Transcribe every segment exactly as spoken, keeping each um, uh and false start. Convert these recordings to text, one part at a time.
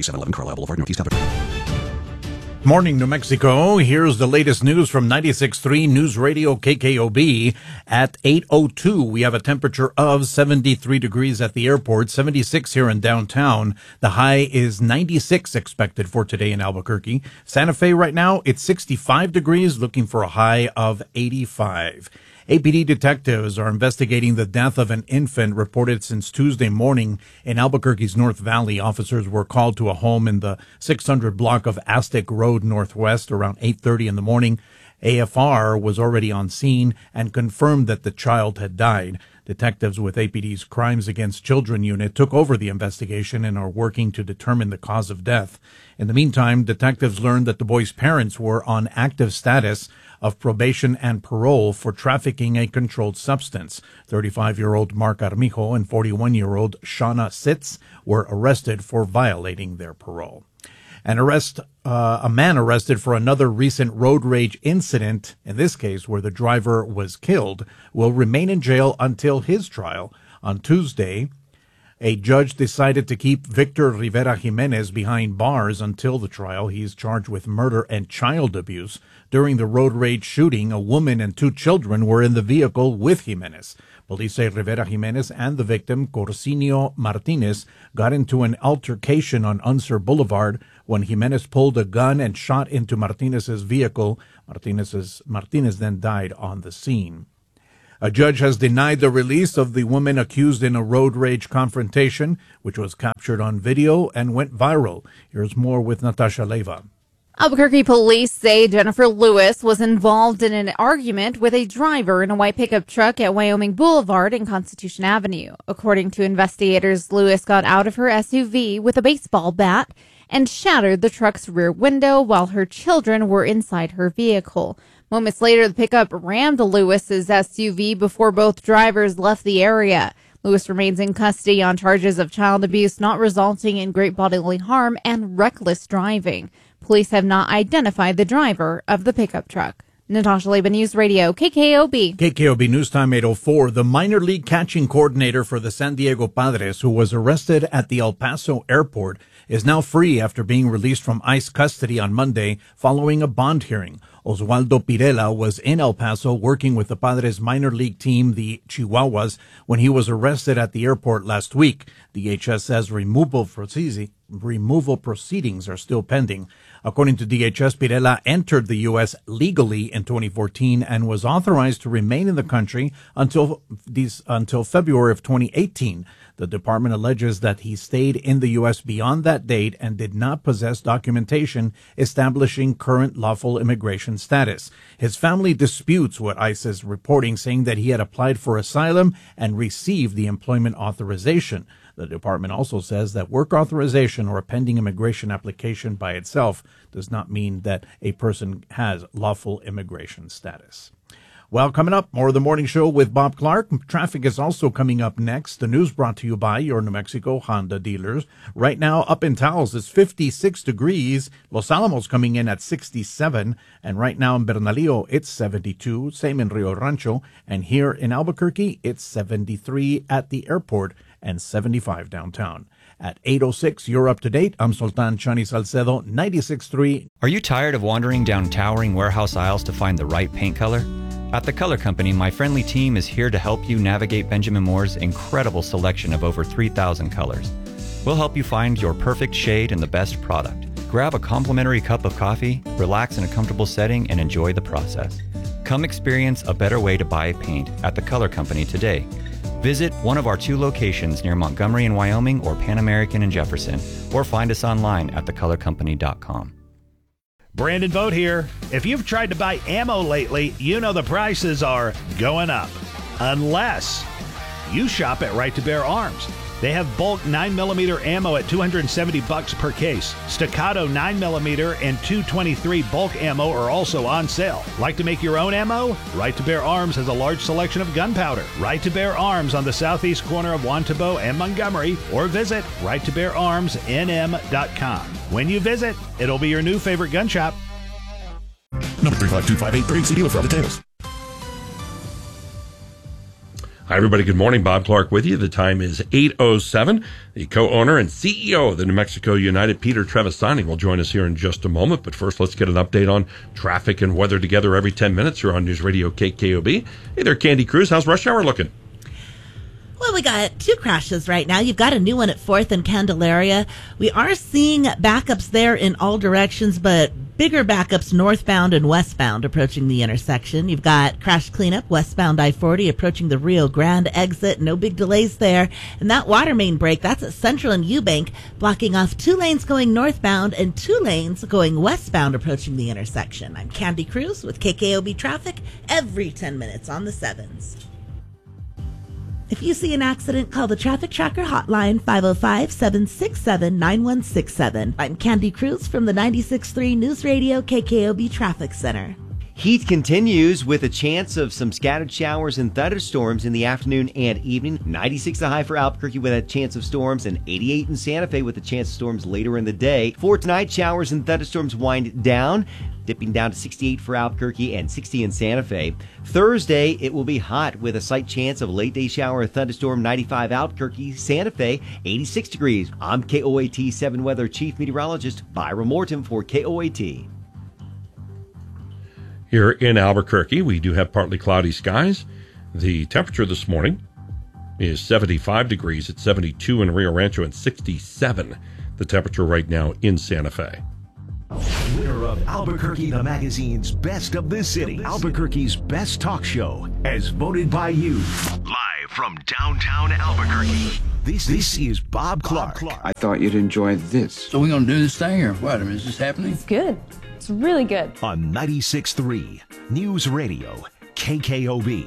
twenty-seven eleven Carlisle Boulevard, Northeast Albuquerque. Morning, New Mexico. Here's the latest news from ninety-six point three News Radio K K O B. At eight oh two, we have a temperature of seventy-three degrees at the airport, seventy-six here in downtown. The high is ninety-six expected for today in Albuquerque. Santa Fe right now, it's sixty-five degrees, looking for a high of eighty-five. A P D detectives are investigating the death of an infant reported since Tuesday morning in Albuquerque's North Valley. Officers were called to a home in the six hundred block of Aztec Road Northwest around eight thirty in the morning. A F R was already on scene and confirmed that the child had died. Detectives with A P D's Crimes Against Children unit took over the investigation and are working to determine the cause of death. In the meantime, detectives learned that the boy's parents were on active status of probation and parole for trafficking a controlled substance. thirty-five-year-old Mark Armijo and forty-one-year-old Shauna Sitz were arrested for violating their parole. An arrest, uh, a man arrested for another recent road rage incident, in this case where the driver was killed, will remain in jail until his trial. On Tuesday, a judge decided to keep Victor Rivera Jimenez behind bars until the trial. He is charged with murder and child abuse. During the road rage shooting, a woman and two children were in the vehicle with Jimenez. Police say Rivera Jimenez and the victim, Corsinio Martinez, got into an altercation on Unser Boulevard when Jimenez pulled a gun and shot into Martinez's vehicle. Martinez's, Martinez then died on the scene. A judge has denied the release of the woman accused in a road rage confrontation, which was captured on video and went viral. Here's more with Natasha Leva. Albuquerque police say Jennifer Lewis was involved in an argument with a driver in a white pickup truck at Wyoming Boulevard and Constitution Avenue. According to investigators, Lewis got out of her S U V with a baseball bat and shattered the truck's rear window while her children were inside her vehicle. Moments later, the pickup rammed Lewis's S U V before both drivers left the area. Lewis remains in custody on charges of child abuse not resulting in great bodily harm and reckless driving. Police have not identified the driver of the pickup truck. Natasha Leba, News Radio, K K O B. K K O B News Time eight oh four. The minor league catching coordinator for the San Diego Padres, who was arrested at the El Paso airport, is now free after being released from ICE custody on Monday following a bond hearing. Oswaldo Pirela was in El Paso working with the Padres minor league team, the Chihuahuas, when he was arrested at the airport last week. D H S says removal proceedings, removal proceedings are still pending. According to D H S, Pirela entered the U S legally in twenty fourteen and was authorized to remain in the country until these, until February of twenty eighteen. The department alleges that he stayed in the U S beyond that date and did not possess documentation establishing current lawful immigration status. His family disputes what ICE is reporting, saying that he had applied for asylum and received the employment authorization. The department also says that work authorization or a pending immigration application by itself does not mean that a person has lawful immigration status. Well, coming up, more of the morning show with Bob Clark. Traffic is also coming up next. The news brought to you by your New Mexico Honda dealers. Right now, up in Taos, it's fifty-six degrees. Los Alamos coming in at sixty-seven. And right now in Bernalillo, it's seventy-two. Same in Rio Rancho. And here in Albuquerque, it's seventy-three at the airport and seventy-five downtown. At eight oh six, you're up to date. I'm Sultan Chani Salcedo, ninety-six point three. Are you tired of wandering down towering warehouse aisles to find the right paint color? At The Color Company, my friendly team is here to help you navigate Benjamin Moore's incredible selection of over three thousand colors. We'll help you find your perfect shade and the best product. Grab a complimentary cup of coffee, relax in a comfortable setting, and enjoy the process. Come experience a better way to buy paint at The Color Company today. Visit one of our two locations near Montgomery in Wyoming or Pan American in Jefferson, or find us online at the color company dot com. Brandon Vogt here. If you've tried to buy ammo lately, you know the prices are going up. Unless you shop at Right to Bear Arms. They have bulk nine millimeter ammo at two hundred seventy bucks per case. Staccato nine millimeter and two twenty-three bulk ammo are also on sale. Like to make your own ammo? Right to Bear Arms has a large selection of gunpowder. Right to Bear Arms on the southeast corner of Wantabo and Montgomery, or visit right to bear arms n m dot com. When you visit, it'll be your new favorite gun shop. Number three five two five eight three, dealer for other details. Hi, everybody. Good morning. Bob Clark with you. The time is eight oh seven. The co-owner and C E O of the New Mexico United, Peter Trevisani, will join us here in just a moment. But first, let's get an update on traffic and weather together every ten minutes here on News Radio K K O B. Hey there, Candy Cruz. How's rush hour looking? Well, we got two crashes right now. You've got a new one at fourth and Candelaria. We are seeing backups there in all directions, but bigger backups northbound and westbound approaching the intersection. You've got crash cleanup westbound I forty approaching the Rio Grande exit. No big delays there. And that water main break, that's at Central and Eubank, blocking off two lanes going northbound and two lanes going westbound approaching the intersection. I'm Candy Cruz with K K O B Traffic every ten minutes on the sevens. If you see an accident, call the Traffic Tracker hotline five oh five, seven six seven, nine one six seven. I'm Candy Cruz from the ninety-six point three News Radio K K O B Traffic Center. Heat continues with a chance of some scattered showers and thunderstorms in the afternoon and evening. ninety-six the high for Albuquerque with a chance of storms, and eighty-eight in Santa Fe with a chance of storms later in the day. For tonight, showers and thunderstorms wind down, dipping down to sixty-eight for Albuquerque and sixty in Santa Fe. Thursday, it will be hot with a slight chance of a late day shower and thunderstorm. ninety-five Albuquerque, Santa Fe, eighty-six degrees. I'm K O A T seven Weather Chief Meteorologist Byron Morton for K O A T. Here in Albuquerque, we do have partly cloudy skies. The temperature this morning is seventy-five degrees. It's seventy-two in Rio Rancho and sixty-seven the temperature right now in Santa Fe. Winner of Albuquerque the Magazine's Best of the City, Albuquerque's Best Talk Show, as voted by you. Live from downtown Albuquerque, this, this is Bob Clark. Bob Clark. I thought you'd enjoy this. So we're going to do this thing, or what? I mean, is this happening? It's good. It's really good. On ninety-six point three News Radio K K O B.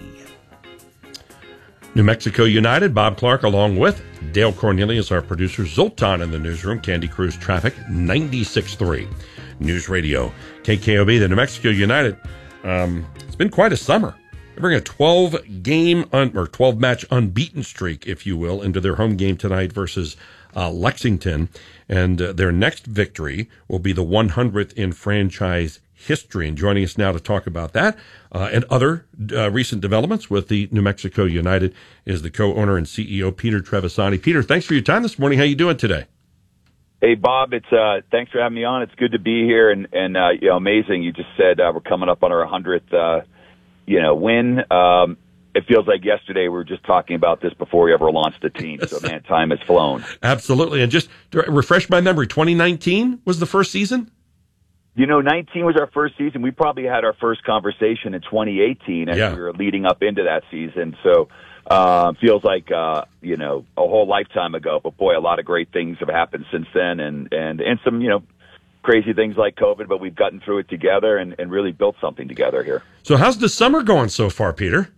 New Mexico United, Bob Clark, along with Dale Cornelius, our producer, Zoltan in the newsroom, Candy Cruz Traffic, ninety-six point three News Radio K K O B. The New Mexico United, um, it's been quite a summer. They bring a twelve-game un- or twelve-match unbeaten streak, if you will, into their home game tonight versus uh, Lexington. And uh, their next victory will be the one hundredth in franchise history. And joining us now to talk about that uh, and other uh, recent developments with the New Mexico United is the co-owner and C E O, Peter Trevisani. Peter, thanks for your time this morning. How you doing today? Hey, Bob, it's uh, thanks for having me on. It's good to be here, and, and uh, you know, amazing. You just said uh, we're coming up on our one hundredth uh, you know, win. Um, it feels like yesterday we were just talking about this before we ever launched the team. So, man, time has flown. Absolutely. And just to refresh my memory, twenty nineteen was the first season? You know, nineteen was our first season. We probably had our first conversation in twenty eighteen as yeah. we were leading up into that season. So, uh, feels like, uh, you know, a whole lifetime ago. But, boy, a lot of great things have happened since then, and, and, and some, you know, crazy things like COVID, but we've gotten through it together and, and really built something together here. So how's the summer going so far, Peter?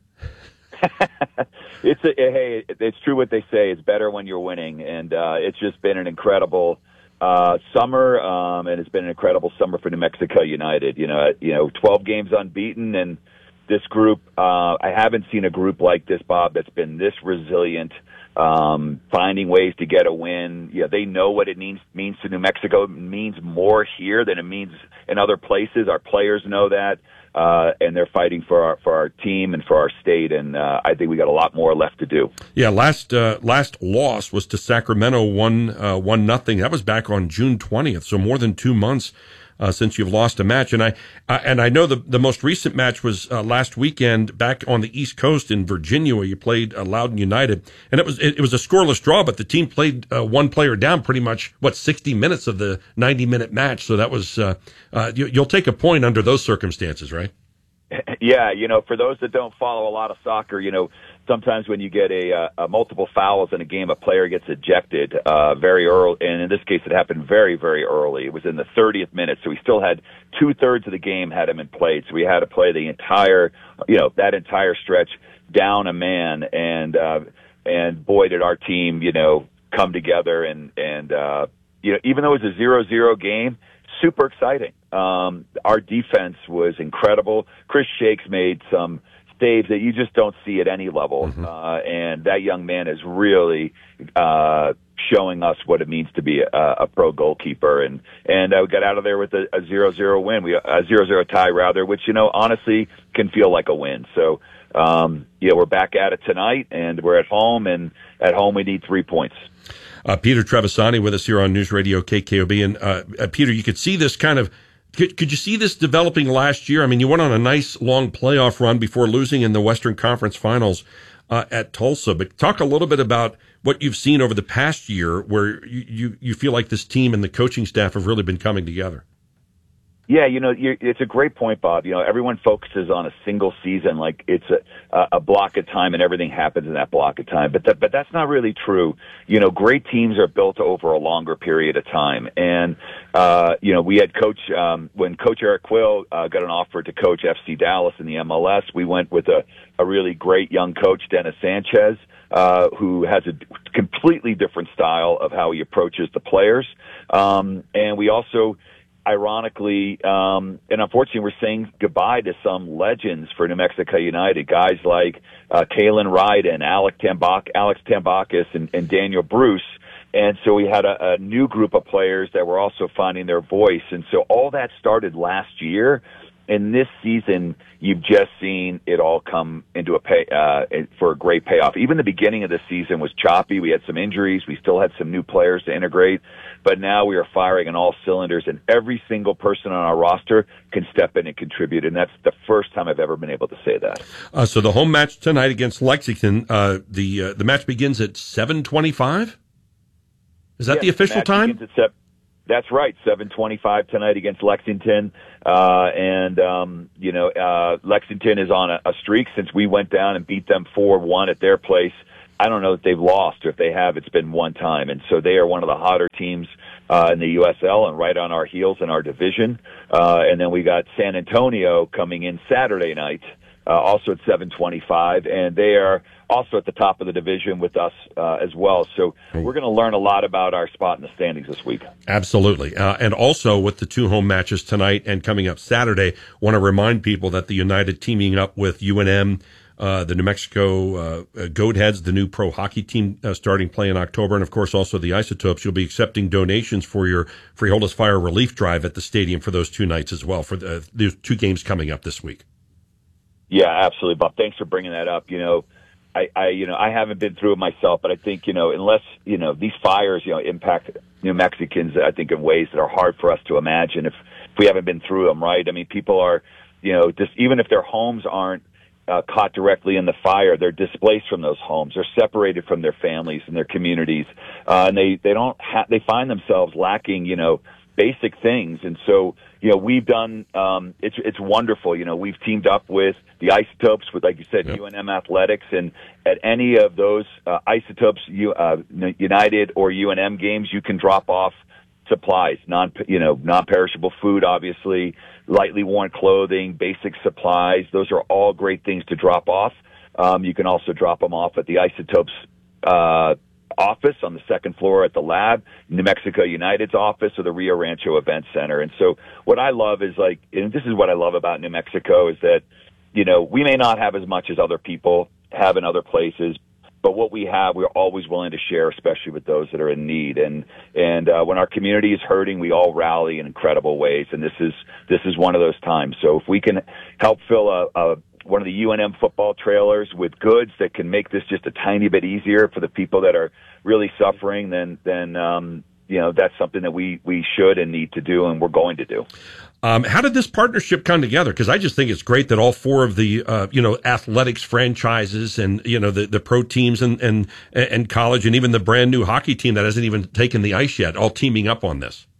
it's a, hey, it's true what they say. It's better when you're winning, and uh, it's just been an incredible uh, summer, um, and it's been an incredible summer for New Mexico United. You know, you know, twelve games unbeaten, and this group. Uh, I haven't seen a group like this, Bob, that's been this resilient. Um, finding ways to get a win. Yeah, they know what it means means to New Mexico. It means more here than it means in other places. Our players know that, uh, and they're fighting for our for our team and for our state. And uh, I think we got a lot more left to do. Yeah, last uh, last loss was to Sacramento, one uh, one nothing. That was back on June twentieth. So more than two months. Uh, since you've lost a match. And I, uh, and I know the, the most recent match was, uh, last weekend back on the East Coast in Virginia where you played uh, Loudoun United. And it was, it, it was a scoreless draw, but the team played, uh, one player down pretty much, what, sixty minutes of the ninety minute match. So that was, uh, uh, you, you'll take a point under those circumstances, right? Yeah, you know, for those that don't follow a lot of soccer, you know, sometimes when you get a, uh, a multiple fouls in a game, a player gets ejected uh, very early, and in this case, it happened very, very early. It was in the thirtieth minute, so we still had two thirds of the game had him in play. So we had to play the entire, you know, that entire stretch down a man, and uh, and boy, did our team, you know, come together, and and uh, you know, even though it was a zero zero game. Super exciting. Um, our defense was incredible. Chris Shakes made some Dave, that you just don't see at any level. Mm-hmm. Uh, and that young man is really uh, showing us what it means to be a, a pro goalkeeper. And and uh, we got out of there with a, a zero zero win, we a zero zero tie rather, which you know honestly can feel like a win. So um, yeah, we're back at it tonight, and we're at home, and at home we need three points. Uh, Peter Trevisani with us here on News Radio K K O B. And uh, uh, Peter, you could see this kind of, could, could you see this developing last year? I mean, you went on a nice long playoff run before losing in the Western Conference Finals uh, at Tulsa. But talk a little bit about what you've seen over the past year where you, you, you feel like this team and the coaching staff have really been coming together. Yeah, you know, you're, it's a great point, Bob. You know, everyone focuses on a single season, like it's a, a block of time and everything happens in that block of time. But that, but that's not really true. You know, great teams are built over a longer period of time. And, uh, you know, we had coach, um, when Coach Eric Quill, uh, got an offer to coach F C Dallas in the M L S, we went with a, a really great young coach, Dennis Sanchez, uh, who has a completely different style of how he approaches the players. Um, and we also, Ironically, um, and unfortunately, we're saying goodbye to some legends for New Mexico United, guys like uh, Kalen Ryden, Alex Tambak, Alex Tambakis, and, and Daniel Bruce. And so we had a, a new group of players that were also finding their voice. And so all that started last year. And this season, you've just seen it all come into a pay uh, for a great payoff. Even the beginning of the season was choppy. We had some injuries. We still had some new players to integrate. But now we are firing on all cylinders, and every single person on our roster can step in and contribute. And that's the first time I've ever been able to say that. Uh, so the home match tonight against Lexington, uh, the uh, the match begins at seven twenty-five? Is that yes, the official the time? That's right, seven twenty-five tonight against Lexington. Uh, and, um, you know, uh, Lexington is on a, a streak since we went down and beat them four one at their place. I don't know if they've lost, or if they have, it's been one time. And so they are one of the hotter teams uh, in the U S L and right on our heels in our division. Uh, and then we got San Antonio coming in Saturday night, uh, also at seven twenty-five, and they are also at the top of the division with us uh, as well. So we're going to learn a lot about our spot in the standings this week. Absolutely. Uh, and also with the two home matches tonight and coming up Saturday, want to remind people that the United teaming up with U N M, uh, the New Mexico uh, Goatheads, the new pro hockey team uh, starting play in October, and of course also the Isotopes. You'll be accepting donations for your Frijoles Fire Relief Drive at the stadium for those two nights as well, for the, the two games coming up this week. Yeah, absolutely, Bob. Thanks for bringing that up. You know, I, I, you know, I haven't been through it myself, but I think, you know, unless, you know, these fires, you know, impact New Mexicans, I think in ways that are hard for us to imagine if, if we haven't been through them, right? I mean, people are, you know, just even if their homes aren't uh, caught directly in the fire, they're displaced from those homes. They're separated from their families and their communities, uh, and they, they don't ha- they find themselves lacking, you know, basic things. And so, you know, we've done, um, it's, it's wonderful. You know, we've teamed up with the Isotopes with, like you said, yep. U N M Athletics, and at any of those, uh, Isotopes, U, uh, United or U N M games, you can drop off supplies, non, you know, non-perishable food, obviously, lightly worn clothing, basic supplies. Those are all great things to drop off. Um, you can also drop them off at the Isotopes, uh, office on the second floor at the lab, New Mexico United's office, or the Rio Rancho Event Center. And so what I love is like, and this is what I love about New Mexico, is that, you know, we may not have as much as other people have in other places, but what we have, we're always willing to share, especially with those that are in need. And, and, uh, when our community is hurting, we all rally in incredible ways. And this is, this is one of those times. So if we can help fill a, a one of the U N M football trailers with goods that can make this just a tiny bit easier for the people that are really suffering, then, then, um, you know, that's something that we, we should and need to do, and we're going to do. Um, how did this partnership come together? Because I just think it's great that all four of the, uh, you know, athletics franchises and, you know, the, the pro teams and, and, and college, and even the brand new hockey team that hasn't even taken the ice yet, all teaming up on this.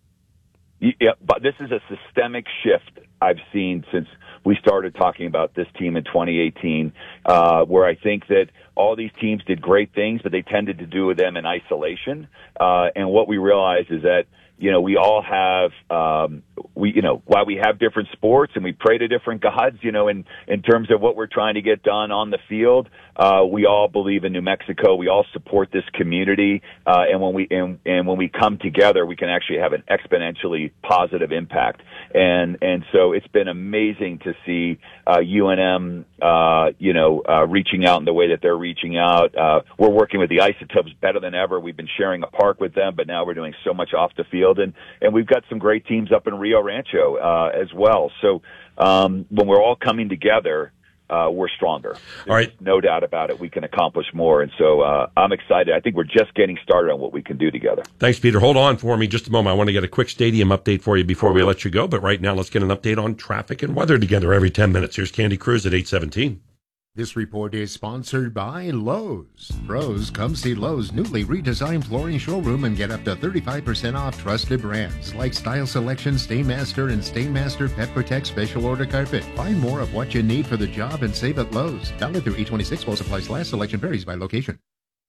Yeah, but this is a systemic shift I've seen since we started talking about this team in twenty eighteen, uh, where I think that all these teams did great things, but they tended to do them in isolation. Uh, and what we realized is that, you know, we all have, um, we, you know, while we have different sports and we pray to different gods, you know, in, in terms of what we're trying to get done on the field, uh, we all believe in New Mexico. We all support this community. Uh, and when we, and, and when we come together, we can actually have an exponentially positive impact. And, and so it's been amazing to see, uh, U N M, uh, you know, uh, reaching out in the way that they're reaching out. Uh, we're working with the Isotopes better than ever. We've been sharing a park with them, but now we're doing so much off the field. And, and we've got some great teams up in Rio Rancho, uh, as well. So, um, when we're all coming together, Uh, we're stronger. There's all right. No doubt about it. We can accomplish more. And so uh, I'm excited. I think we're just getting started on what we can do together. Thanks, Peter. Hold on for me just a moment. I want to get a quick stadium update for you before we let you go. But right now, let's get an update on traffic and weather together every ten minutes. Here's Candy Cruz at eight seventeen. This report is sponsored by Lowe's. Pros, come see Lowe's newly redesigned flooring showroom and get up to thirty-five percent off trusted brands like Style Selection, Stainmaster, and Stainmaster Pet Protect Special Order Carpet. Find more of what you need for the job and save at Lowe's. Valid through eight twenty-six while supplies last. Selection varies by location.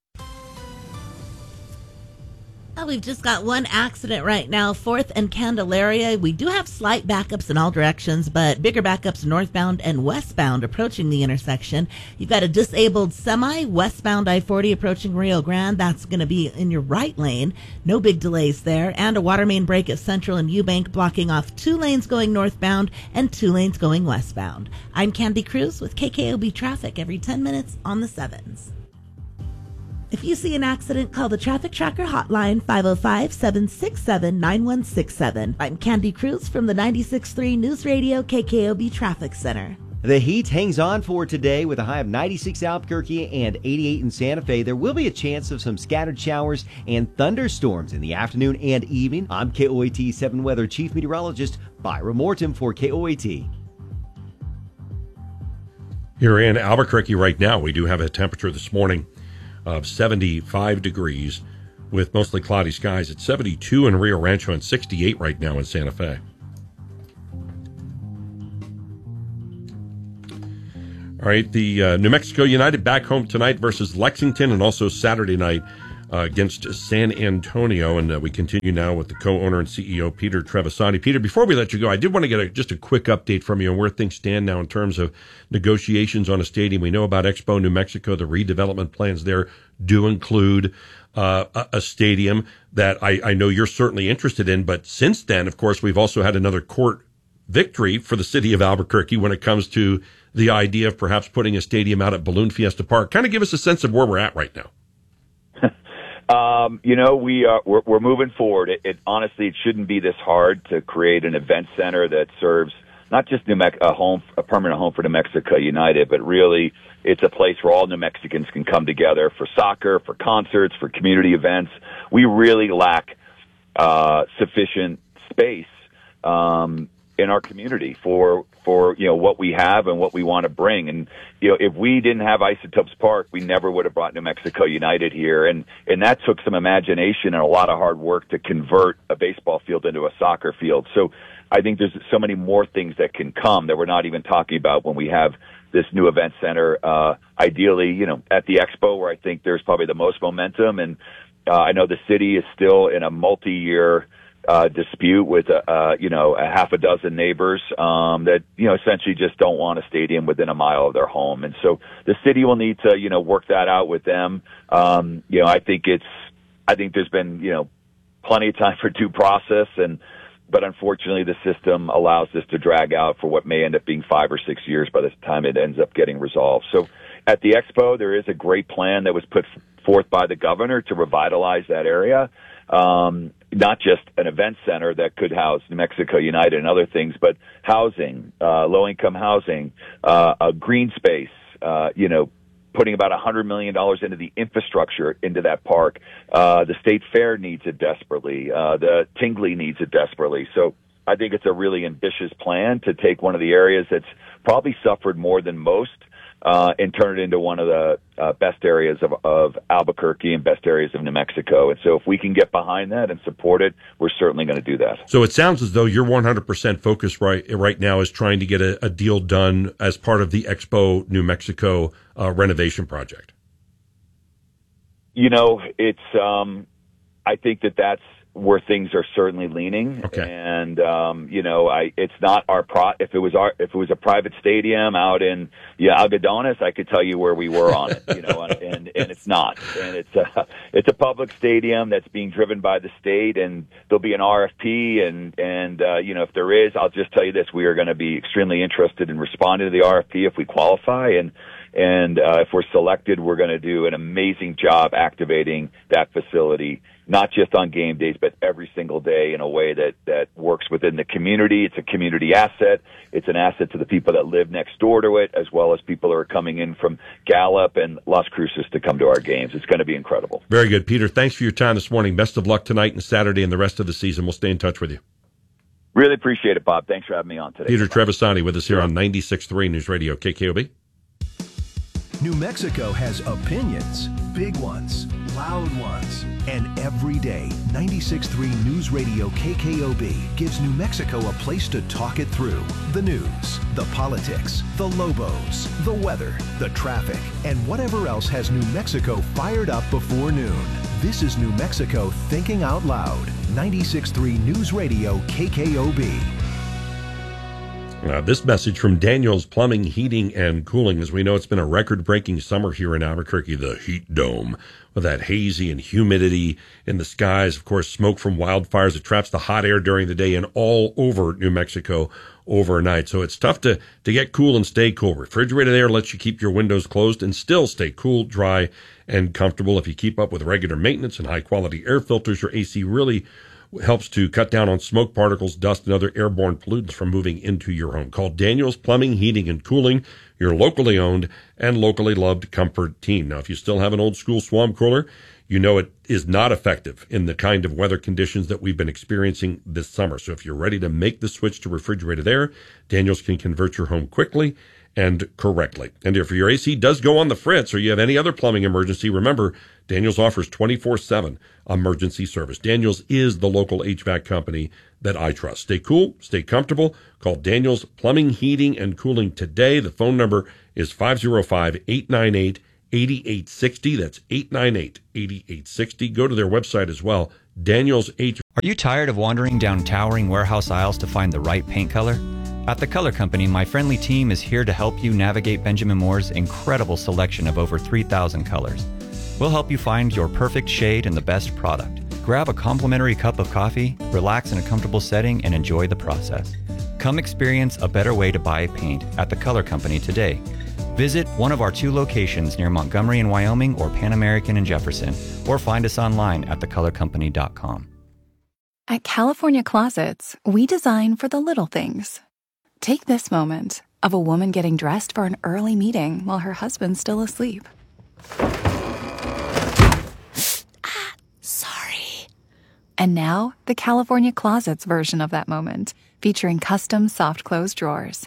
Oh, we've just got one accident right now, fourth and Candelaria. We do have slight backups in all directions, but bigger backups northbound and westbound approaching the intersection. You've got a disabled semi westbound I forty approaching Rio Grande. That's going to be in your right lane. No big delays there. And a water main break at Central and Eubank blocking off two lanes going northbound and two lanes going westbound. I'm Candy Cruz with K K O B Traffic every ten minutes on the sevens. If you see an accident, call the Traffic Tracker hotline, five oh five, seven six seven, nine one six seven. I'm Candy Cruz from the ninety-six point three News Radio K K O B Traffic Center. The heat hangs on for today with a high of ninety-six Albuquerque and eighty-eight in Santa Fe. There will be a chance of some scattered showers and thunderstorms in the afternoon and evening. I'm K O A T seven Weather Chief Meteorologist Byron Morton for K O A T. Here in Albuquerque right now, we do have a temperature this morning of seventy-five degrees with mostly cloudy skies. It's seventy-two in Rio Rancho and sixty-eight right now in Santa Fe. All right, the uh, New Mexico United back home tonight versus Lexington and also Saturday night uh, against San Antonio. And uh, we continue now with the co-owner and C E O, Peter Trevisani. Peter, before we let you go, I did want to get a, just a quick update from you on where things stand now in terms of negotiations on a stadium. We know about Expo New Mexico. The redevelopment plans there do include uh, a, a stadium that I, I know you're certainly interested in. But since then, of course, we've also had another court victory for the city of Albuquerque when it comes to the idea of perhaps putting a stadium out at Balloon Fiesta Park. Kind of give us a sense of where we're at right now. Um, you know, we are, we're, we're moving forward. It, it honestly, it shouldn't be this hard to create an event center that serves not just New Me- a home, a permanent home for New Mexico United, but really it's a place where all New Mexicans can come together for soccer, for concerts, for community events. We really lack, uh, sufficient space, um, in our community for, for, you know, what we have and what we want to bring. And, you know, if we didn't have Isotopes Park, we never would have brought New Mexico United here. And, and that took some imagination and a lot of hard work to convert a baseball field into a soccer field. So I think there's so many more things that can come that we're not even talking about when we have this new event center, uh, ideally, you know, at the Expo where I think there's probably the most momentum. And, uh, I know the city is still in a multi-year Uh, dispute with, uh, uh, you know, a half a dozen neighbors, um, that, you know, essentially just don't want a stadium within a mile of their home. And so the city will need to, you know, work that out with them. Um, you know, I think it's, I think there's been, you know, plenty of time for due process and, but unfortunately the system allows this to drag out for what may end up being five or six years by the time it ends up getting resolved. So at the Expo, there is a great plan that was put forth by the governor to revitalize that area. Um, not just an event center that could house New Mexico United and other things, but housing, uh, low-income housing, uh, a green space, uh, you know, putting about one hundred million dollars into the infrastructure into that park. Uh, the State Fair needs it desperately. Uh, the Tingley needs it desperately. So I think it's a really ambitious plan to take one of the areas that's probably suffered more than most, Uh, and turn it into one of the uh, best areas of, of Albuquerque and best areas of New Mexico. And so if we can get behind that and support it, we're certainly going to do that. So it sounds as though your one hundred percent focus right right now is trying to get a, a deal done as part of the Expo New Mexico uh, renovation project. You know, it's um, I think that that's where things are certainly leaning. Okay. And, um, you know, I, it's not our pro, if it was our, if it was a private stadium out in, yeah, Algodones, I could tell you where we were on it, you know, and, and, and it's not. And it's a, it's a public stadium that's being driven by the state, and there'll be an R F P. And, and, uh, you know, if there is, I'll just tell you this, we are going to be extremely interested in responding to the R F P if we qualify. And, and, uh, if we're selected, we're going to do an amazing job activating that facility, not just on game days, but every single day in a way that, that works within the community. It's a community asset. It's an asset to the people that live next door to it, as well as people who are coming in from Gallup and Las Cruces to come to our games. It's going to be incredible. Very good, Peter. Thanks for your time this morning. Best of luck tonight and Saturday and the rest of the season. We'll stay in touch with you. Really appreciate it, Bob. Thanks for having me on today. Peter Trevisani with us here on ninety-six point three News Radio K K O B. New Mexico has opinions, big ones, loud ones, and every day, ninety-six point three News Radio K K O B gives New Mexico a place to talk it through. The news, the politics, the Lobos, the weather, the traffic, and whatever else has New Mexico fired up before noon. This is New Mexico Thinking Out Loud, ninety-six point three News Radio K K O B. Uh, this message from Daniels Plumbing, Heating, and Cooling. As we know, it's been a record-breaking summer here in Albuquerque, the heat dome, with that hazy and humidity in the skies. Of course, smoke from wildfires. It traps the hot air during the day and all over New Mexico overnight. So it's tough to, to get cool and stay cool. Refrigerated air lets you keep your windows closed and still stay cool, dry, and comfortable. If you keep up with regular maintenance and high-quality air filters, your A C really helps to cut down on smoke particles, dust, and other airborne pollutants from moving into your home. Call Daniels Plumbing, Heating, and Cooling, your locally owned and locally loved comfort team. Now, if you still have an old school swamp cooler, you know it is not effective in the kind of weather conditions that we've been experiencing this summer. So if you're ready to make the switch to refrigerated air, Daniels can convert your home quickly and correctly. And if your A C does go on the fritz or you have any other plumbing emergency, remember, Daniels offers twenty-four seven emergency service. Daniels is the local H V A C company that I trust. Stay cool, stay comfortable. Call Daniels Plumbing, Heating, and Cooling today. The phone number is five oh five, eight nine eight, eight eight six oh. That's eight nine eight, eight eight six oh. Go to their website as well, Daniels H. Are you tired of wandering down towering warehouse aisles to find the right paint color? At The Color Company, my friendly team is here to help you navigate Benjamin Moore's incredible selection of over three thousand colors. We'll help you find your perfect shade and the best product. Grab a complimentary cup of coffee, relax in a comfortable setting, and enjoy the process. Come experience a better way to buy paint at The Color Company today. Visit one of our two locations near Montgomery in Wyoming or Pan American in Jefferson, or find us online at the color company dot com. At California Closets, we design for the little things. Take this moment of a woman getting dressed for an early meeting while her husband's still asleep. ah, sorry. And now, the California Closets version of that moment, featuring custom soft close drawers.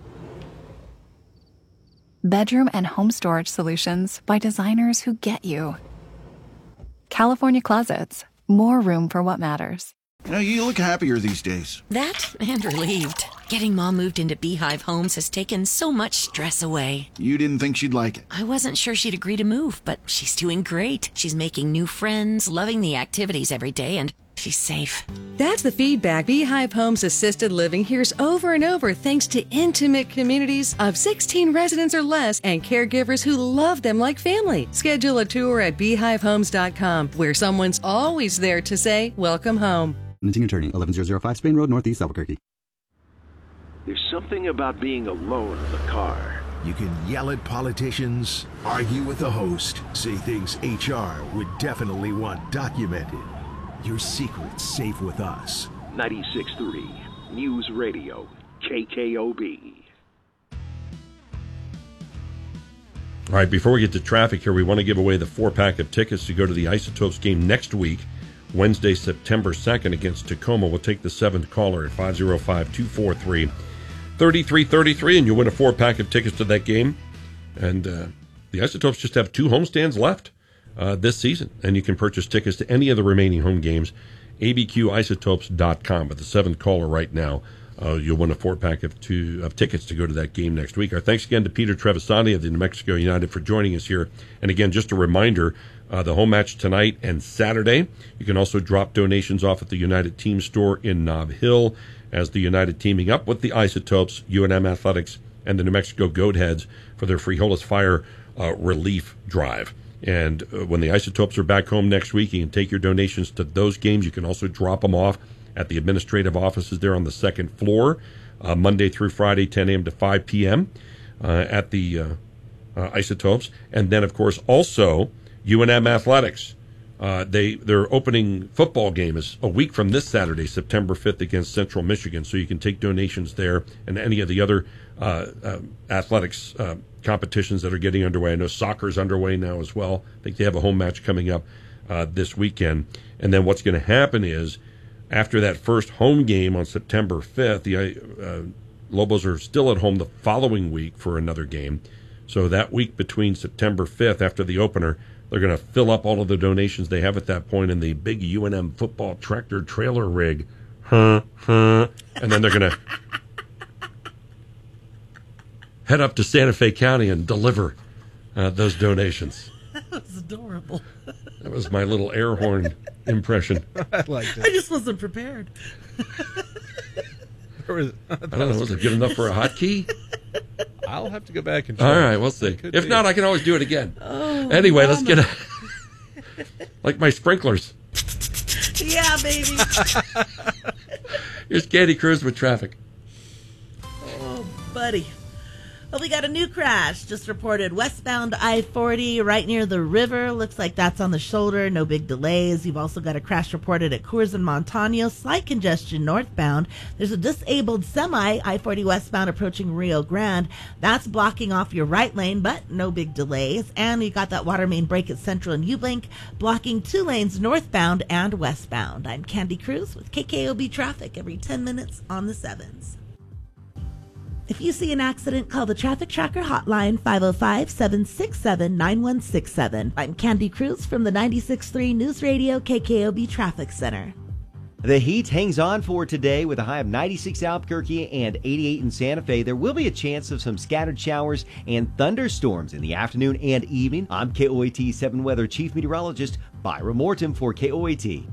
Bedroom and home storage solutions by designers who get you. California Closets, more room for what matters. You know, you look happier these days. That and relieved. Getting Mom moved into Beehive Homes has taken so much stress away. You didn't think she'd like it. I wasn't sure she'd agree to move, but she's doing great. She's making new friends, loving the activities every day, and she's safe. That's the feedback Beehive Homes Assisted Living hears over and over thanks to intimate communities of sixteen residents or less and caregivers who love them like family. Schedule a tour at beehive homes dot com where someone's always there to say, welcome home. Managing Attorney, eleven thousand five Spain Road, Northeast Albuquerque. There's something about being alone in the car. You can yell at politicians, argue with the host, say things H R would definitely want documented. Your secret's safe with us. ninety-six point three News Radio, K K O B. All right, before we get to traffic here, we want to give away the four-pack of tickets to go to the Isotopes game next week, Wednesday, September second against Tacoma. We'll take the seventh caller at five oh five, two four three, three three three three, and you'll win a four-pack of tickets to that game. And uh, the Isotopes just have two homestands left uh, this season, and you can purchase tickets to any of the remaining home games, a b q isotopes dot com. But the seventh caller right now uh, you'll win a four-pack of two of tickets to go to that game next week. Our thanks again to Peter Trevisani of the New Mexico United for joining us here. And again, just a reminder, uh, the home match tonight and Saturday. You can also drop donations off at the United Team Store in Nob Hill as the United teaming up with the Isotopes, U N M Athletics, and the New Mexico Goatheads for their Frijoles Fire uh, relief drive. And uh, when the Isotopes are back home next week, you can take your donations to those games. You can also drop them off at the administrative offices there on the second floor, uh, Monday through Friday, ten a.m. to five p.m. Uh, at the uh, uh, Isotopes. And then, of course, also U N M Athletics. Uh, they their opening football game is a week from this Saturday, September fifth, against Central Michigan. So you can take donations there and any of the other uh, uh, athletics uh, competitions that are getting underway. I know soccer's underway now as well. I think they have a home match coming up uh, this weekend. And then what's going to happen is after that first home game on September fifth, the uh, Lobos are still at home the following week for another game. So that week between September fifth, after the opener, they're going to fill up all of the donations they have at that point in the big U N M football tractor trailer rig. Huh, huh. And then they're going to head up to Santa Fe County and deliver uh, those donations. That was adorable. That was my little air horn impression. I liked it. I just wasn't prepared. Was, I, I don't know. Was it good enough for a hotkey? I'll have to go back and try. All right, we'll see. If be. not, I can always do it again. Oh, anyway, mama. let's get a, like my sprinklers. Yeah, baby. Here's Candy Cruz with traffic. Oh, buddy. Well, we got a new crash just reported westbound I forty right near the river. Looks like that's on the shoulder. No big delays. You've also got a crash reported at Coors and Montano. Slight congestion northbound. There's a disabled semi I forty westbound approaching Rio Grande. That's blocking off your right lane, but no big delays. And you got that water main break at Central and U-Blink, blocking two lanes northbound and westbound. I'm Candy Cruz with K K O B Traffic every ten minutes on the sevens. If you see an accident, call the Traffic Tracker hotline five oh five, seven six seven, nine one six seven. I'm Candy Cruz from the ninety-six point three News Radio K K O B Traffic Center. The heat hangs on for today with a high of ninety-six in Albuquerque and eighty-eight in Santa Fe. There will be a chance of some scattered showers and thunderstorms in the afternoon and evening. I'm K O A T seven Weather Chief Meteorologist Byron Morton for K O A T.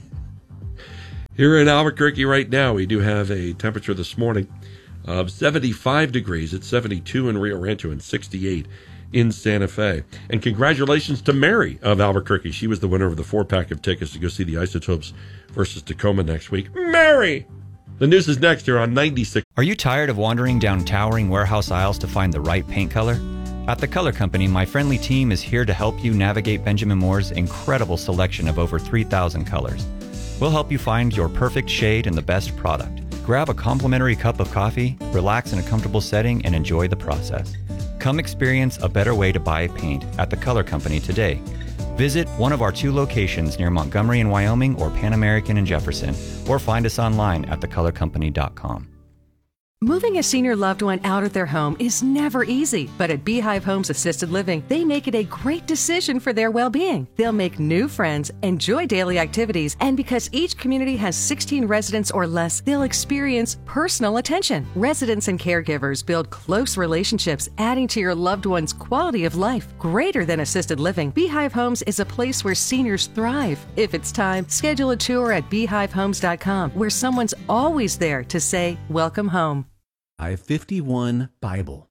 Here in Albuquerque right now, we do have a temperature this morning of seventy-five degrees. It's seventy-two in Rio Rancho and sixty-eight in Santa Fe. And congratulations to Mary of Albuquerque. She was the winner of the four-pack of tickets to go see the Isotopes versus Tacoma next week. Mary! The news is next here on ninety-six. Are you tired of wandering down towering warehouse aisles to find the right paint color? At The Color Company, my friendly team is here to help you navigate Benjamin Moore's incredible selection of over three thousand colors. We'll help you find your perfect shade and the best product. Grab a complimentary cup of coffee, relax in a comfortable setting, and enjoy the process. Come experience a better way to buy paint at The Color Company today. Visit one of our two locations near Montgomery in Wyoming or Pan American in Jefferson, or find us online at the color company dot com. Moving a senior loved one out of their home is never easy, but at Beehive Homes Assisted Living, they make it a great decision for their well-being. They'll make new friends, enjoy daily activities, and because each community has sixteen residents or less, they'll experience personal attention. Residents and caregivers build close relationships, adding to your loved one's quality of life. Greater than assisted living, Beehive Homes is a place where seniors thrive. If it's time, schedule a tour at beehive homes dot com, where someone's always there to say, welcome home. I fifty-one Bible.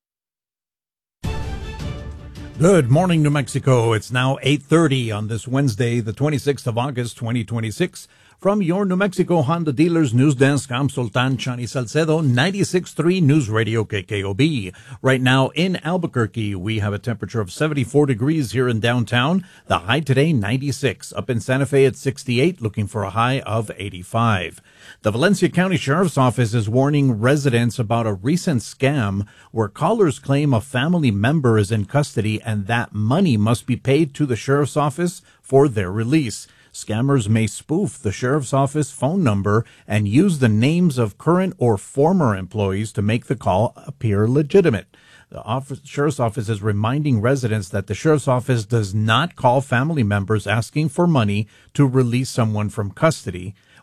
Good morning, New Mexico. It's now eight thirty on this Wednesday, the twenty-sixth of August, twenty twenty-six. From your New Mexico Honda Dealers News Desk, I'm Sultan Chani Salcedo, ninety-six point three News Radio K K O B. Right now in Albuquerque, we have a temperature of seventy-four degrees here in downtown. The high today, ninety-six. Up in Santa Fe at sixty-eight, looking for a high of eighty-five. The Valencia County Sheriff's Office is warning residents about a recent scam where callers claim a family member is in custody and that money must be paid to the Sheriff's Office for their release. Scammers may spoof the Sheriff's Office phone number and use the names of current or former employees to make the call appear legitimate. The office, Sheriff's Office is reminding residents that the Sheriff's Office does not call family members asking for money to release someone from custody.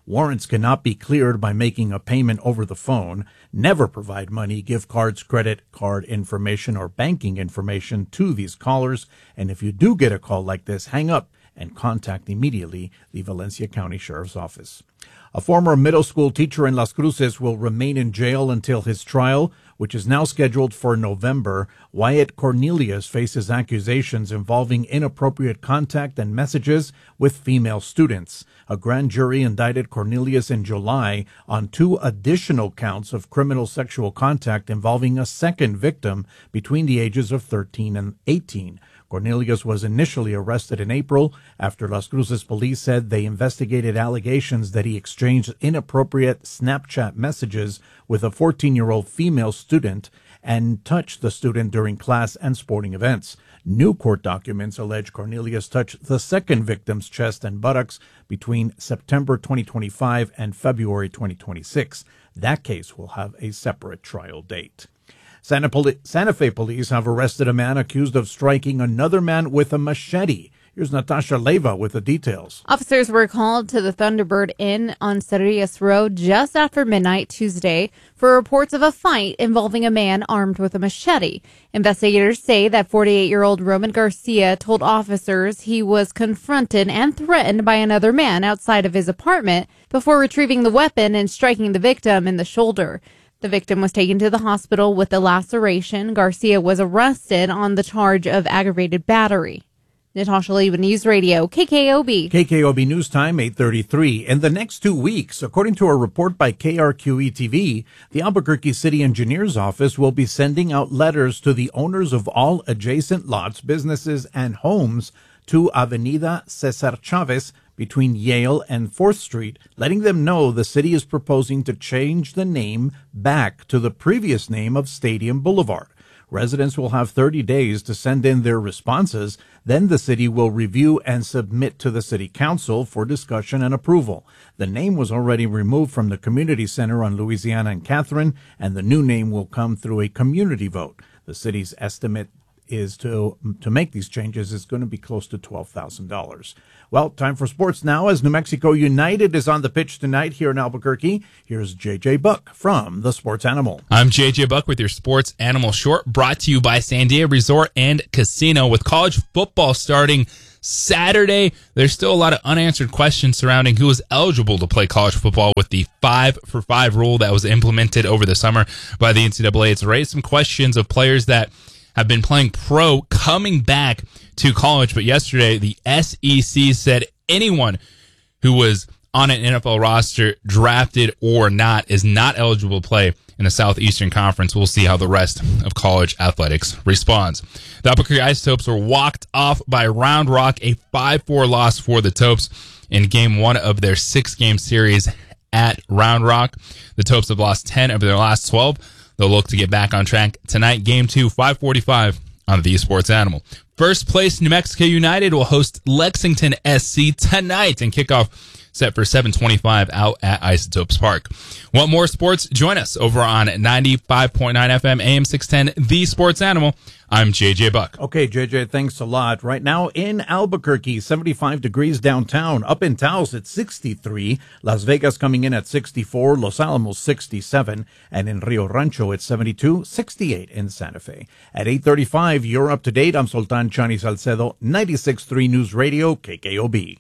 Warrants cannot be cleared by making a payment over the phone. Never provide money, gift cards, credit card information, or banking information to these callers. And if you do get a call like this, hang up and contact immediately the Valencia County Sheriff's Office. A former middle school teacher in Las Cruces will remain in jail until his trial, which is now scheduled for November. Wyatt Cornelius faces accusations involving inappropriate contact and messages with female students. A grand jury indicted Cornelius in July on two additional counts of criminal sexual contact involving a second victim between the ages of thirteen and eighteen. Cornelius was initially arrested in April after Las Cruces police said they investigated allegations that he exchanged inappropriate Snapchat messages with a fourteen-year-old female student and touched the student during class and sporting events. New court documents allege Cornelius touched the second victim's chest and buttocks between September twenty twenty-five and February twenty twenty-six. That case will have a separate trial date. Santa, Poli- Santa Fe police have arrested a man accused of striking another man with a machete. Here's Natasha Leyva with the details. Officers were called to the Thunderbird Inn on Cerrillas Road just after midnight Tuesday for reports of a fight involving a man armed with a machete. Investigators say that forty-eight-year-old Roman Garcia told officers he was confronted and threatened by another man outside of his apartment before retrieving the weapon and striking the victim in the shoulder. The victim was taken to the hospital with a laceration. Garcia was arrested on the charge of aggravated battery. Natasha Leyva, News Radio, K K O B. K K O B News Time, eight thirty-three. In the next two weeks, according to a report by K R Q E T V, the Albuquerque City Engineer's Office will be sending out letters to the owners of all adjacent lots, businesses, and homes to Avenida Cesar Chavez between Yale and fourth Street, letting them know the city is proposing to change the name back to the previous name of Stadium Boulevard. Residents will have thirty days to send in their responses. Then the city will review and submit to the city council for discussion and approval. The name was already removed from the community center on Louisiana and Catherine, and the new name will come through a community vote. The city's estimate is to to make these changes is going to be close to twelve thousand dollars. Well, time for sports now as New Mexico United is on the pitch tonight here in Albuquerque. Here's J J Buck from the Sports Animal. I'm J J Buck with your Sports Animal Short, brought to you by Sandia Resort and Casino. With college football starting Saturday, there's still a lot of unanswered questions surrounding who is eligible to play college football with the five for five rule that was implemented over the summer by the N C double A. It's raised some questions of players that have been playing pro coming back to college. But yesterday, the S E C said anyone who was on an N F L roster, drafted or not, is not eligible to play in the Southeastern Conference. We'll see how the rest of college athletics responds. The Albuquerque Isotopes were walked off by Round Rock, a five four loss for the Topes in game one of their six-game series at Round Rock. The Topes have lost ten of their last twelve. They'll look to get back on track tonight. Game two, five forty-five on the Sports Animal. First place, New Mexico United will host Lexington S C tonight, and kickoff set for seven twenty-five out at Isotopes Park. Want more sports? Join us over on ninety-five point nine F M, A M six ten, The Sports Animal. I'm J J Buck. Okay, J J, thanks a lot. Right now in Albuquerque, seventy-five degrees downtown. Up in Taos, it's sixty-three. Las Vegas coming in at sixty-four. Los Alamos, sixty-seven. And in Rio Rancho, it's seventy-two. sixty-eight in Santa Fe. At eight thirty-five, you're up to date. I'm Sultan Chani Salcedo, ninety-six point three News Radio, K K O B.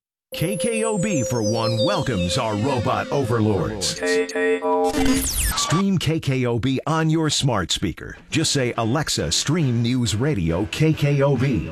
K K O B, for one, welcomes our robot overlords. Stream K K O B on your smart speaker. Just say, Alexa, stream News Radio K K O B.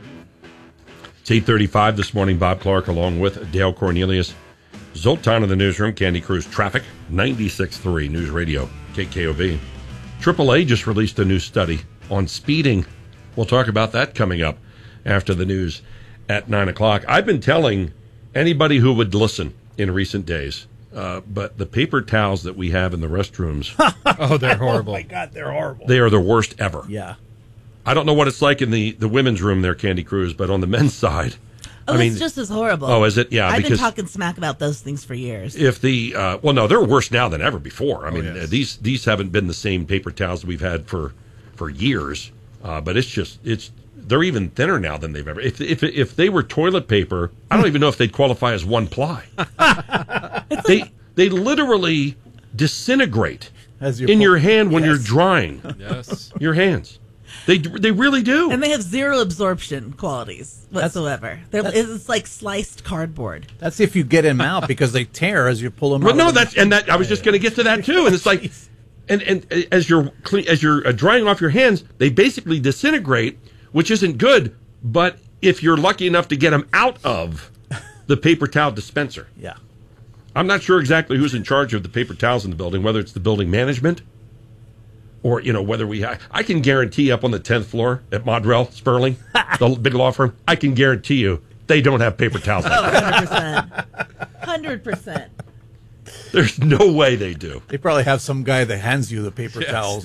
It's eight thirty-five this morning. Bob Clark along with Dale Cornelius. Zoltan in the newsroom. Candy Cruz Traffic, ninety-six point three News Radio K K O B. triple A just released a new study on speeding. We'll talk about that coming up after the news at nine o'clock. I've been telling anybody who would listen in recent days, uh, but the paper towels that we have in the restrooms, oh, they're horrible. Oh, my God, they're horrible. They are the worst ever. Yeah. I don't know what it's like in the, the women's room there, Candy Cruz, but on the men's side, Oh, I mean, it's just as horrible. Oh, is it? Yeah, I've because been talking smack about those things for years. If the uh, well, no, they're worse now than ever before. I Oh, mean, yes. uh, these these haven't been the same paper towels we've had for for years, uh, but it's just it's they're even thinner now than they've ever. If if if they were toilet paper, I don't even know if they'd qualify as one ply. they they literally disintegrate As in your hand when Yes. you're drying. Yes. Your hands. They they really do. And they have zero absorption qualities whatsoever. They're, it's like sliced cardboard. That's if you get them out because they tear as you pull them Well, out. no, of the that's and that I was just going to get to that too. And it's like, and and as you're clean, as you're uh, drying off your hands, they basically disintegrate, which isn't good. But if you're lucky enough to get them out of the paper towel dispenser, yeah, I'm not sure exactly who's in charge of the paper towels in the building, whether it's the building management or you know whether we. I, I can guarantee up on the tenth floor at Modrell Sperling, the big law firm, I can guarantee you they don't have paper towels. Oh, one hundred percent. one hundred percent. There's no way they do. They probably have some guy that hands you the paper Yes. towels.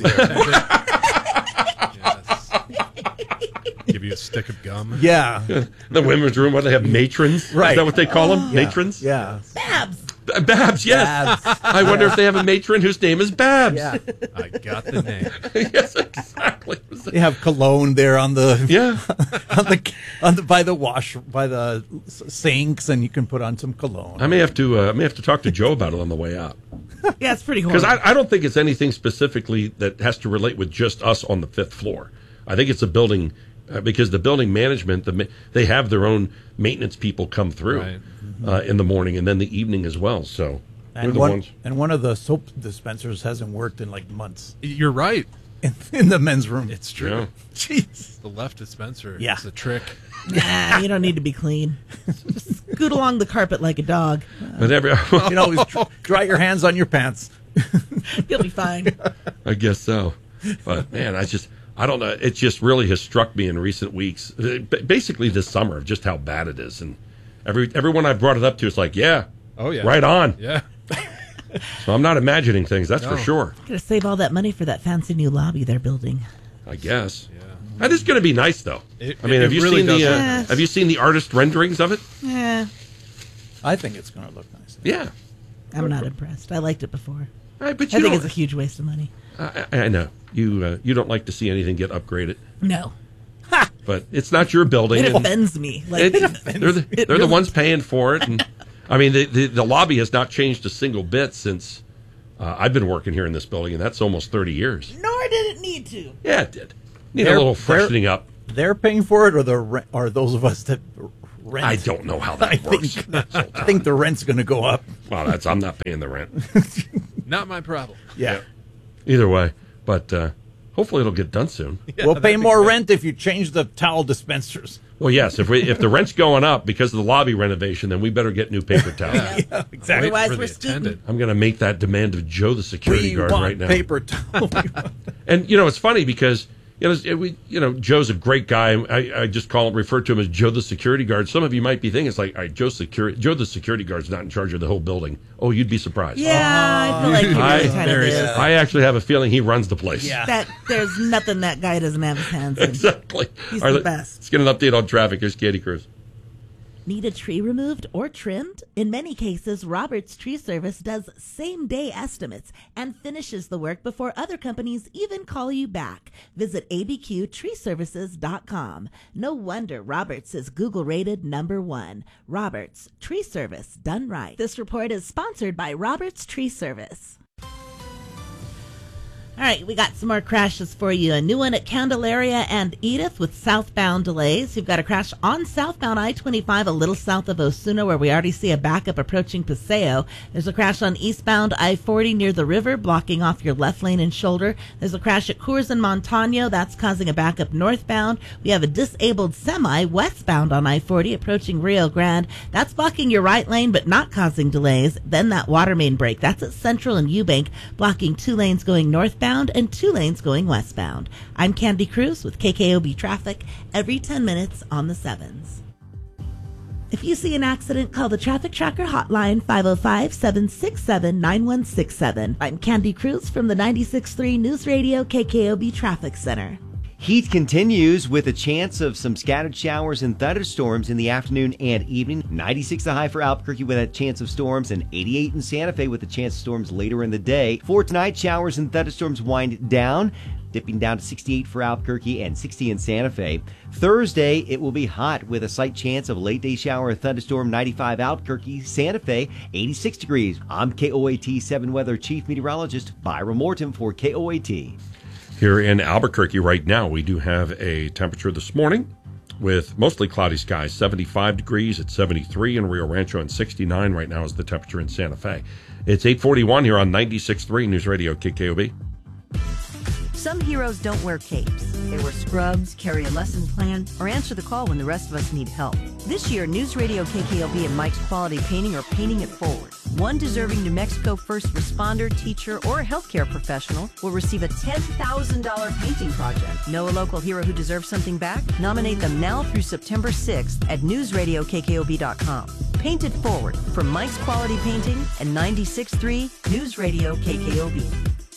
Give you a stick of gum. Yeah. The women's room, what they have matrons? Right. Is that what they call them? Yeah. Matrons? Yeah. Babs. B- Babs, yes. Babs. I wonder if they have a matron whose name is Babs. Yeah. I got the name. Yes, exactly. They have cologne there on the Yeah. on the on the by the wash by the s- sinks, and you can put on some cologne. I may have to. Uh, I may have to talk to Joe about it on the way out Yeah, it's pretty because horrible. I, I don't think it's anything specifically that has to relate with just us on the fifth floor. I think it's a building uh, because the building management, the ma- they have their own maintenance people come through Right. uh, in the morning and then the evening as well. So they're and the one ones. and one of the soap dispensers hasn't worked in like months You're right. in, in the men's room. It's true. Yeah. Jeez. The left dispenser. Yeah. It's a trick. Nah, you don't need to be clean. Just scoot along the carpet like a dog. But every, You know, always dr- dry your hands on your pants. You'll be fine. I guess so. But man, I just I don't know. It just really has struck me in recent weeks, uh, b- basically this summer, of just how bad it is. And every everyone I brought it up to is like, yeah, Oh, yeah. right on. Yeah. So I'm not imagining things. That's for No. sure. Gotta save all that money for that fancy new lobby they're building. I guess. That is going to be nice, though. It- I mean, it have you really seen the does uh, look nice. Have you seen the artist renderings of it? Eh, I think it's going to look nice. Yeah, I'm not impressed. I liked it before. I, but I you think don't- it's a huge waste of money. I, I know you. Uh, you don't like to see anything get upgraded, No. but it's not your building. It and offends me. Like, it- it offends- they're the, it they're the really- ones paying for it, and I mean, the, the the lobby has not changed a single bit since uh, I've been working here in this building, and that's almost thirty years. Nor did it need to. Yeah, it did. Need They're- a little they're- freshening up. They're paying for it, or the re- or those of us that rent. I don't know how that I works. think, I think the rent's going to go up. Well, that's I'm not paying the rent. Not my problem. Yeah. Either way, but uh, hopefully it'll get done soon. We'll pay more rent if you change the towel dispensers. Well, yes, if we if the rent's going up because of the lobby renovation, then we better get new paper towels. Yeah, exactly. Otherwise, for we're the scooting. attendant. I'm going to make that demand of Joe, the security We guard, want right now. paper towel. And you know, it's funny because you know, it- we, you know, Joe's a great guy. I, I just call him, refer to him as Joe, the security guard. Some of you might be thinking it's like, all right, Joe, security, Joe, the security guard's not in charge of the whole building. Oh, you'd be surprised. Yeah, I feel like he I, really kind of is. I actually have a feeling he runs the place. Yeah. That there's nothing that guy doesn't have his hands in. Exactly. He's All right, the best. Let's get an update on traffic. Here's Candy Cruz. Need a tree removed or trimmed? In many cases, Roberts Tree Service does same-day estimates and finishes the work before other companies even call you back. Visit a b q tree services dot com. No wonder Roberts is Google-rated number one. Roberts Tree Service, done right. This report is sponsored by Roberts Tree Service. All right, we got some more crashes for you. A new one at Candelaria and Edith with southbound delays. You've got a crash on southbound I twenty-five, a little south of Osuna, where we already see a backup approaching Paseo. There's a crash on eastbound I forty near the river, blocking off your left lane and shoulder. There's a crash at Coors and Montano. That's causing a backup northbound. We have a disabled semi westbound on I forty approaching Rio Grande. That's blocking your right lane, but not causing delays. Then that water main break. That's at Central and Eubank, blocking two lanes going northbound and two lanes going westbound. I'm Candy Cruz with K K O B Traffic every ten minutes on the sevens. If you see an accident, call the Traffic Tracker hotline five oh five, seven six seven, nine one six seven. I'm Candy Cruz from the ninety-six point three News Radio K K O B Traffic Center. Heat continues with a chance of some scattered showers and thunderstorms in the afternoon and evening. ninety-six the high for Albuquerque with a chance of storms, and eighty-eight in Santa Fe with a chance of storms later in the day. For tonight, showers and thunderstorms wind down. dipping down to sixty-eight for Albuquerque and sixty in Santa Fe. Thursday, it will be hot with a slight chance of a late day shower and thunderstorm. ninety-five Albuquerque, Santa Fe, eighty-six degrees. I'm K O A T seven Weather Chief Meteorologist Byron Morton for K O A T. Here in Albuquerque right now, we do have a temperature this morning with mostly cloudy skies, seventy-five degrees at seventy-three in Rio Rancho, and sixty-nine right now is the temperature in Santa Fe. It's eight forty-one here on ninety-six point three News Radio K K O B. Some heroes don't wear capes. They wear scrubs, carry a lesson plan, or answer the call when the rest of us need help. This year, News Radio K K O B and Mike's Quality Painting are paying it forward. One deserving New Mexico first responder, teacher, or healthcare professional will receive a ten thousand dollars painting project. Know a local hero who deserves something back? Nominate them now through September sixth at news radio k k o b dot com. Paint it forward for Mike's Quality Painting and ninety-six point three News Radio K K O B.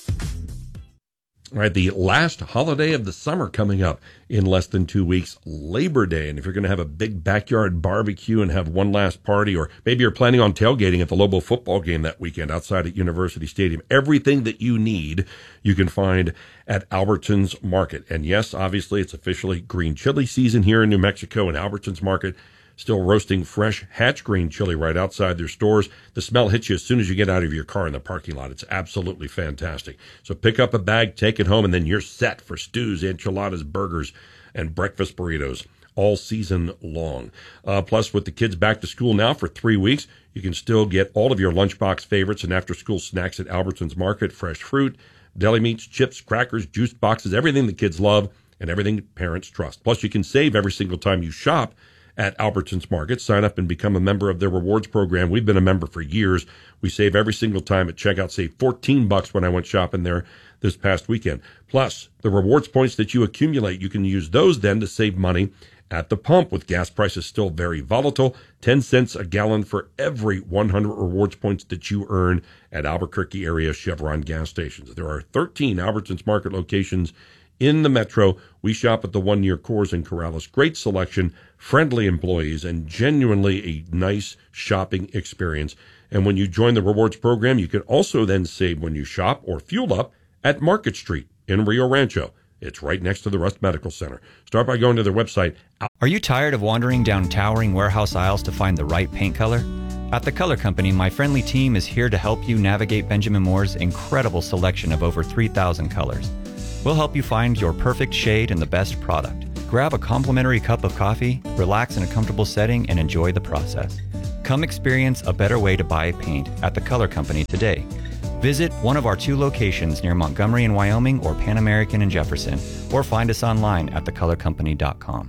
All right, the last holiday of the summer coming up in less than two weeks, Labor Day. And if you're going to have a big backyard barbecue and have one last party, or maybe you're planning on tailgating at the Lobo football game that weekend outside at University Stadium, everything that you need you can find at Albertsons Market. And yes, obviously, it's officially green chili season here in New Mexico, and Albertsons Market still roasting fresh Hatch green chili right outside their stores. The smell hits you as soon as you get out of your car in the parking lot. It's absolutely fantastic. So pick up a bag, take it home, and then you're set for stews, enchiladas, burgers, and breakfast burritos all season long. Uh, plus, with the kids back to school now for three weeks, you can still get all of your lunchbox favorites and after-school snacks at Albertsons Market. Fresh fruit, deli meats, chips, crackers, juice boxes, everything the kids love and everything parents trust. Plus, you can save every single time you shop at Albertsons Market. Sign up and become a member of their rewards program. We've been a member for years. We save every single time at checkout. Save fourteen bucks when I went shopping there this past weekend. Plus, the rewards points that you accumulate, you can use those then to save money at the pump. With gas prices still very volatile, ten cents a gallon for every one hundred rewards points that you earn at Albuquerque area Chevron gas stations. There are thirteen Albertsons Market locations in the metro. We shop at the one near Coors and Corrales. Great selection, friendly employees, and genuinely a nice shopping experience. And when you join the rewards program, you can also then save when you shop or fuel up at Market Street in Rio Rancho. It's right next to the Rust Medical Center. Start by going to their website. Are you tired of wandering down towering warehouse aisles to find the right paint color? At the Color Company, my friendly team is here to help you navigate Benjamin Moore's incredible selection of over three thousand colors. We'll help you find your perfect shade and the best product. Grab a complimentary cup of coffee, relax in a comfortable setting, and enjoy the process. Come experience a better way to buy paint at the Color Company today. Visit one of our two locations near Montgomery in Wyoming or Pan American in Jefferson, or find us online at the color company dot com.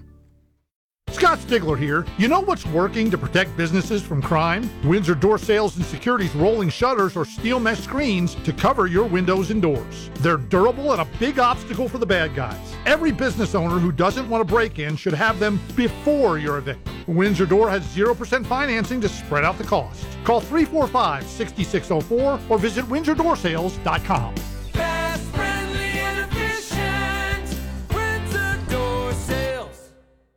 Scott Stigler here. You know what's working to protect businesses from crime? Windsor Door Sales and Security's rolling shutters or steel mesh screens to cover your windows and doors. They're durable and a big obstacle for the bad guys. Every business owner who doesn't want to break in should have them before you're evicted. Windsor Door has zero percent financing to spread out the cost. Call three four five, six six zero four or visit windsor door sales dot com. Fast, friendly, and efficient. Windsor Door Sales.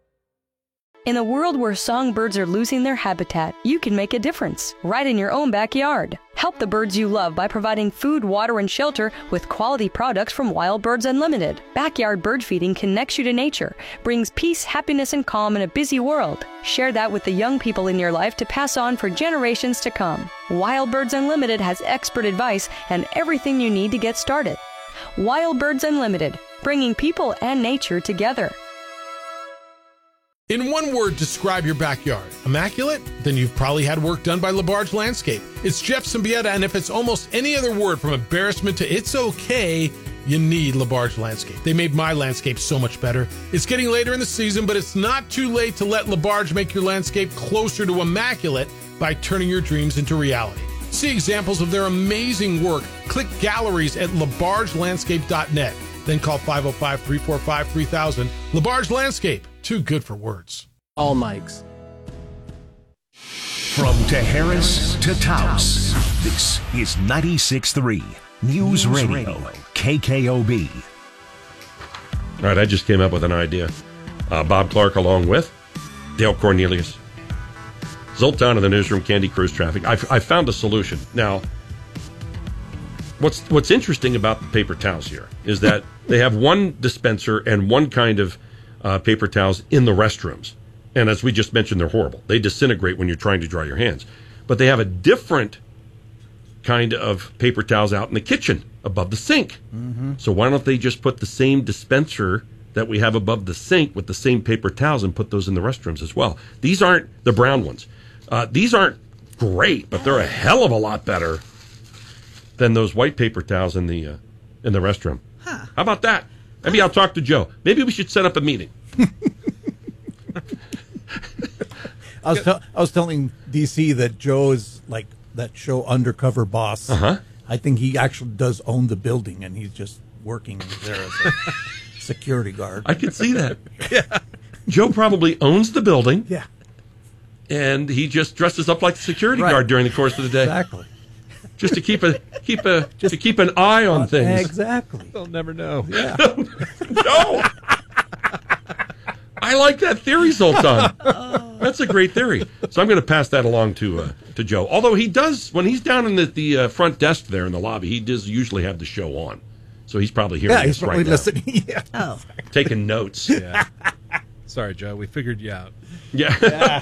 In a world where songbirds are losing their habitat, you can make a difference right in your own backyard. Help the birds you love by providing food, water, and shelter with quality products from Wild Birds Unlimited. Backyard bird feeding connects you to nature, brings peace, happiness, and calm in a busy world. Share that with the young people in your life to pass on for generations to come. Wild Birds Unlimited has expert advice and everything you need to get started. Wild Birds Unlimited, bringing people and nature together. In one word, describe your backyard. Immaculate? Then you've probably had work done by LaBarge Landscape. It's Jeff Symbieta, and if it's almost any other word from embarrassment to it's okay, you need LaBarge Landscape. They made my landscape so much better. It's getting later in the season, but it's not too late to let LaBarge make your landscape closer to immaculate by turning your dreams into reality. See examples of their amazing work. Click galleries at labarge landscape dot net. Then call five oh five, three four five, three thousand. LaBarge Landscape. Too good for words. All mics. From Tejeras to Taos, this is ninety-six point three News, News Radio, Radio, K K O B. All right, I just came up with an idea. Uh, Bob Clark along with Dale Cornelius. Zoltan in the newsroom, Candy Cruise Traffic. I, I found a solution. Now, what's what's interesting about the paper towels here is that they have one dispenser and one kind of uh, paper towels in the restrooms. And as we just mentioned, they're horrible. They disintegrate when you're trying to dry your hands. But they have a different kind of paper towels out in the kitchen above the sink. Mm-hmm. So why don't they just put the same dispenser that we have above the sink with the same paper towels and put those in the restrooms as well? These aren't the brown ones. Uh, these aren't great, but they're a hell of a lot better than those white paper towels in the uh, in the restroom. Huh. How about that? Maybe I'll talk to Joe. Maybe we should set up a meeting. I was tell I was telling D C that Joe is like that show Undercover Boss. Uh-huh. I think he actually does own the building, and he's just working there as a security guard. I could see that. Yeah. Joe probably owns the building. Yeah. And he just dresses up like a security Right. guard during the course of the day. Exactly. Just to keep a keep a just to keep an eye on things. Exactly. They'll never know. Yeah. No. I like that theory, Zoltan. That's a great theory. So I'm going to pass that along to uh, to Joe. Although he does, when he's down in the, the uh, front desk there in the lobby, he does usually have the show on. So he's probably hearing Yeah, he's this right probably now. listening. Yeah. Oh. Taking notes. Yeah. Sorry, Joe. We figured you out. Yeah. Yeah.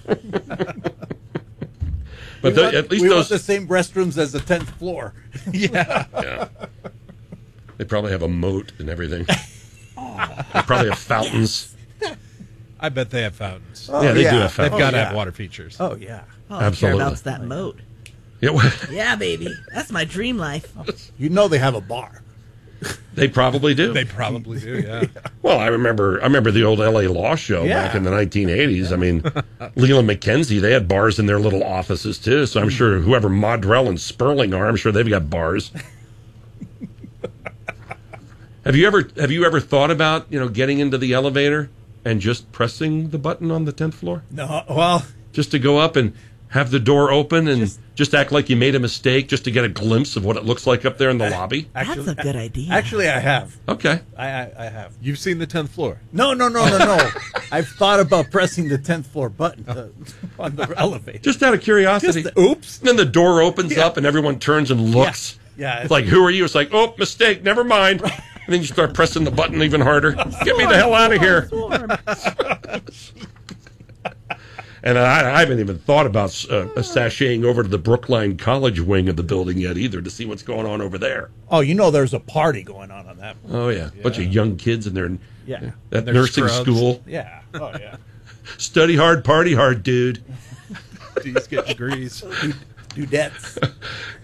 But We the, want- at least we those want the same restrooms as the tenth floor. Yeah. Yeah. They probably have a moat and everything. They probably have fountains. I bet they have fountains. Oh, yeah, they yeah. do have They've fountains. got to yeah. have water features. Oh yeah. Oh, Absolutely. Whereabouts that moat? Yeah, well, Yeah, baby. That's my dream life. You know they have a bar. they probably do. They probably do, yeah. Well, I remember I remember the old L A Law Show Yeah. back in the nineteen eighties. I mean, Leland McKenzie, they had bars in their little offices too. So I'm sure whoever Modrell and Sperling are, I'm sure they've got bars. Have you ever have you ever thought about, you know, getting into the elevator and just pressing the button on the tenth floor? No, well, Just to go up and have the door open and just, just act like you made a mistake, just to get a glimpse of what it looks like up there in the lobby? That's a good idea. Actually, I have. Okay. I, I, I have. You've seen the tenth floor. No, no, no, no, no. I've thought about pressing the tenth floor button to, on the elevator. Just out of curiosity. Just the- oops. And then the door opens Yeah. up and everyone turns and looks. Yeah, It's it's- like, who are you? It's like, oh, mistake, never mind. And then you start pressing the button even harder. Get me the hell out of here. And I, I haven't even thought about uh, sashaying over to the Brookline College wing of the building yet either to see what's going on over there. Oh, you know there's a party going on on that. Oh, yeah. Bunch of young kids in their Yeah. that They're nursing scrubs. school. Yeah. Oh, yeah. Study hard, party hard, dude. These get degrees. Dudettes.